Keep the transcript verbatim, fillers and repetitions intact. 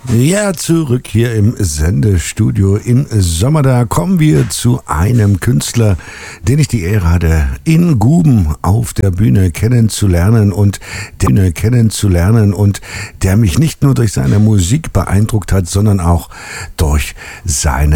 Ja, zurück hier im Sendestudio im Sommer. Da kommen wir zu einem Künstler, den ich die Ehre hatte, in Guben auf der Bühne kennenzulernen und der Bühne kennenzulernen und der mich nicht nur durch seine Musik beeindruckt hat, sondern auch durch seine